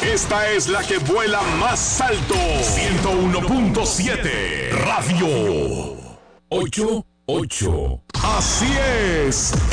Esta es la que vuela más alto. 101.7 Radio 88. Así es.